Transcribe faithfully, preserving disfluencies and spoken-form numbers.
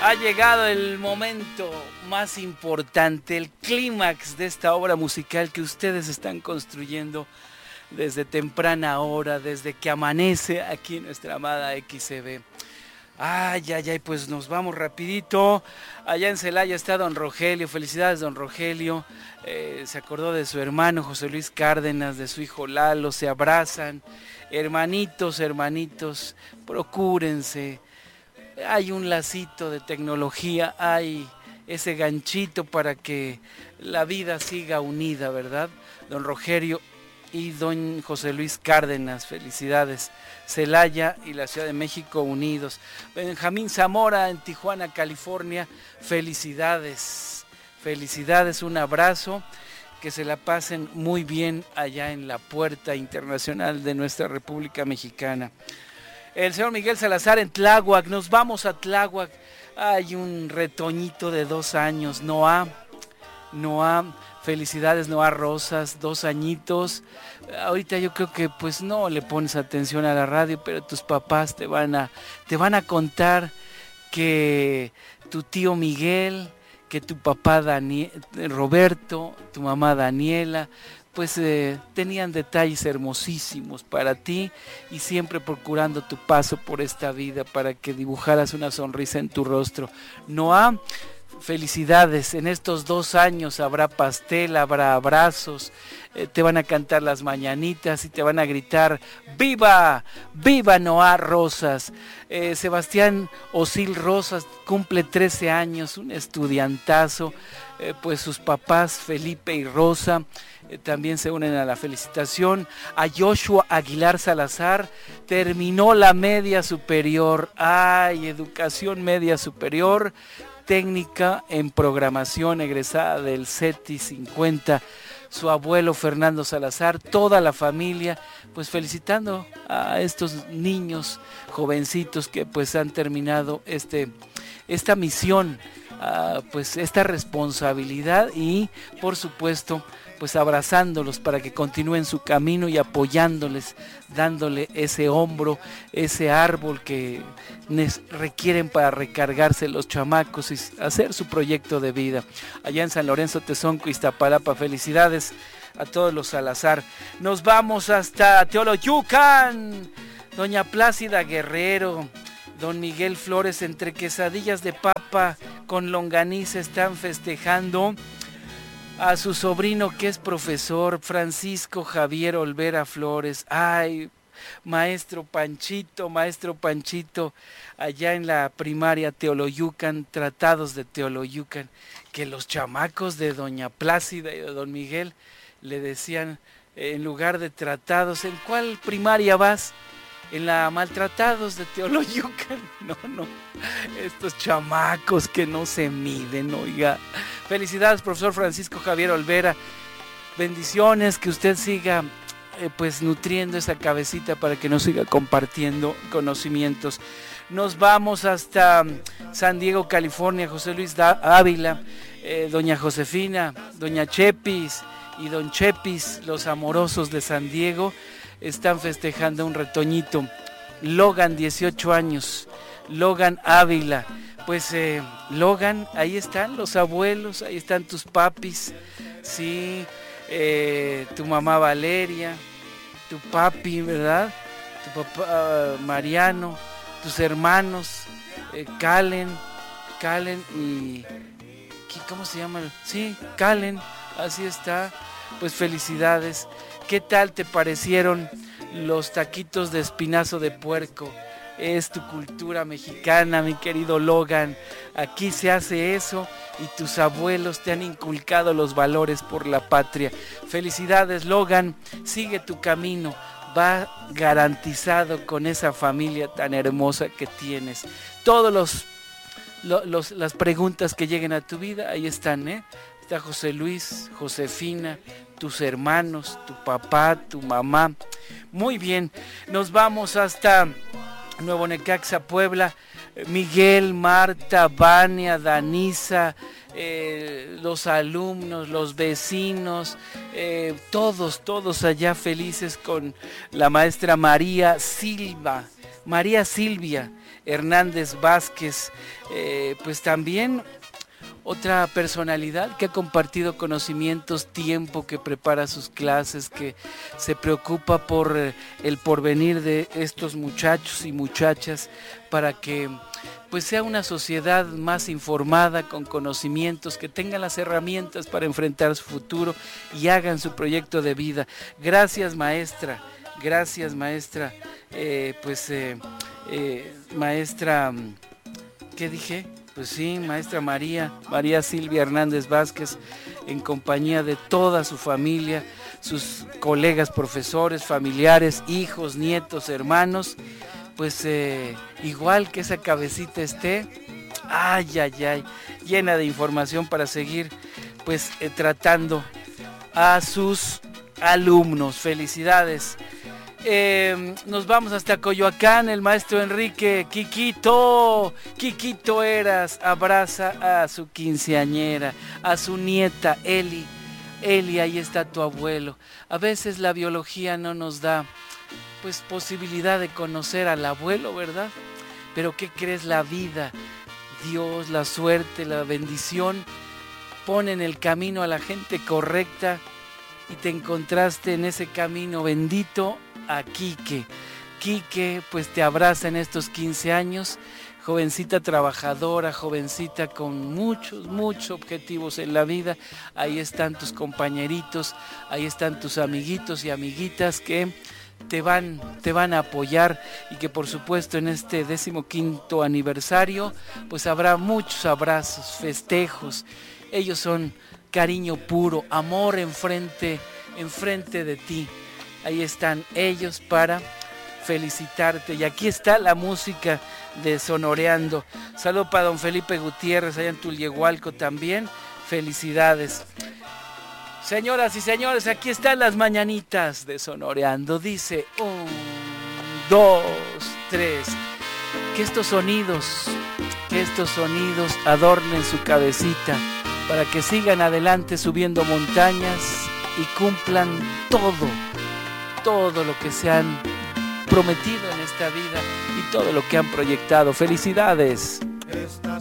Ha llegado el momento más importante, el clímax de esta obra musical que ustedes están construyendo desde temprana hora, desde que amanece aquí en nuestra amada X C B. Ay, ay, ay, pues nos vamos rapidito. Allá en Celaya está don Rogelio. Felicidades, don Rogelio. Eh, se acordó de su hermano José Luis Cárdenas, de su hijo Lalo. Se abrazan. Hermanitos, hermanitos, procúrense. Hay un lacito de tecnología, hay ese ganchito para que la vida siga unida, ¿verdad? Don Rogelio y don José Luis Cárdenas, felicidades. Celaya y la Ciudad de México unidos. Benjamín Zamora en Tijuana, California, felicidades. Felicidades, un abrazo. Que se la pasen muy bien allá en la puerta internacional de nuestra República Mexicana. El señor Miguel Salazar en Tláhuac, nos vamos a Tláhuac. Hay un retoñito de dos años, Noah, Noah, felicidades Noah Rosas, dos añitos. Ahorita yo creo que pues no le pones atención a la radio, pero tus papás te van a, te van a contar que tu tío Miguel, que tu papá Daniel, Roberto, tu mamá Daniela, pues eh, tenían detalles hermosísimos para ti y siempre procurando tu paso por esta vida para que dibujaras una sonrisa en tu rostro. Noah, felicidades, en estos dos años habrá pastel, habrá abrazos, eh, te van a cantar las mañanitas y te van a gritar ¡Viva! ¡Viva Noah Rosas! Eh, Sebastián Osil Rosas cumple trece años, un estudiantazo, eh, pues sus papás Felipe y Rosa eh, también se unen a la felicitación. A Joshua Aguilar Salazar, terminó la media superior, ¡ay! Educación media superior, técnica en programación, egresada del CETI cincuenta, su abuelo Fernando Salazar, toda la familia, pues felicitando a estos niños jovencitos que pues han terminado este, esta misión, uh, pues esta responsabilidad y por supuesto pues abrazándolos para que continúen su camino y apoyándoles, dándole ese hombro, ese árbol que requieren para recargarse los chamacos y hacer su proyecto de vida. Allá en San Lorenzo, Tezonco, Iztapalapa, felicidades a todos los Salazar. Nos vamos hasta Teoloyucan, doña Plácida Guerrero, don Miguel Flores, entre quesadillas de papa con longaniza están festejando a su sobrino que es profesor, Francisco Javier Olvera Flores. Ay, maestro Panchito, maestro Panchito, allá en la primaria Teoloyucan, tratados de Teoloyucan, que los chamacos de doña Plácida y de don Miguel le decían, en lugar de tratados, ¿en cuál primaria vas? En la Maltratados de Teoloyucan. No, no, estos chamacos que no se miden, oiga. Felicidades, profesor Francisco Javier Olvera. Bendiciones, que usted siga eh, pues nutriendo esa cabecita para que nos siga compartiendo conocimientos. Nos vamos hasta San Diego, California, José Luis Ávila, eh, doña Josefina, doña Chepis y don Chepis, los amorosos de San Diego, están festejando un retoñito. Logan, dieciocho años, Logan Ávila. Pues eh, Logan, ahí están los abuelos, ahí están tus papis, sí, eh, tu mamá Valeria, tu papi, ¿verdad? Tu papá uh, Mariano, tus hermanos, eh, Calen, Calen y... ¿cómo se llama? Sí, Calen, así está. Pues felicidades. ¿Qué tal te parecieron los taquitos de espinazo de puerco? Es tu cultura mexicana, mi querido Logan. Aquí se hace eso y tus abuelos te han inculcado los valores por la patria. Felicidades, Logan. Sigue tu camino. Va garantizado con esa familia tan hermosa que tienes. Todos los, los, los las preguntas que lleguen a tu vida, ahí están, ¿eh? Está José Luis, Josefina, tus hermanos, tu papá, tu mamá. Muy bien, nos vamos hasta Nuevo Necaxa, Puebla. Miguel, Marta, Vania, Danisa, eh, los alumnos, los vecinos, eh, todos, todos allá felices con la maestra María Silva, María Silvia, Hernández Vázquez, eh, pues también otra personalidad que ha compartido conocimientos, tiempo, que prepara sus clases, que se preocupa por el porvenir de estos muchachos y muchachas para que pues sea una sociedad más informada, con conocimientos, que tengan las herramientas para enfrentar su futuro y hagan su proyecto de vida. Gracias, maestra, gracias, maestra, eh, pues eh, eh, maestra, ¿qué dije? Pues sí, maestra María, María Silvia Hernández Vázquez, en compañía de toda su familia, sus colegas, profesores, familiares, hijos, nietos, hermanos, pues eh, igual que esa cabecita esté, ay, ay, ay, llena de información para seguir pues eh, tratando a sus alumnos. Felicidades. Eh, nos vamos hasta Coyoacán. El maestro Enrique, Quiquito, Quiquito Eras, abraza a su quinceañera, a su nieta Eli. Eli, ahí está tu abuelo. A veces la biología no nos da pues posibilidad de conocer al abuelo, ¿verdad? Pero ¿qué crees? La vida, Dios, la suerte, la bendición pone en el camino a la gente correcta y te encontraste en ese camino bendito a Quique. Quique pues te abraza en estos quince años, jovencita trabajadora, jovencita con muchos, muchos objetivos en la vida. Ahí están tus compañeritos, ahí están tus amiguitos y amiguitas que te van, te van a apoyar, y que por supuesto en este decimoquinto aniversario pues habrá muchos abrazos, festejos. Ellos son cariño puro, amor enfrente, enfrente de ti. Ahí están ellos para felicitarte. Y aquí está la música de Sonoreando. Saludo para don Felipe Gutiérrez, allá en Tulyehualco también. Felicidades. Señoras y señores, aquí están las mañanitas de Sonoreando. Dice un, dos, tres. Que estos sonidos, que estos sonidos adornen su cabecita, para que sigan adelante subiendo montañas y cumplan todo, todo lo que se han prometido en esta vida y todo lo que han proyectado. ¡Felicidades!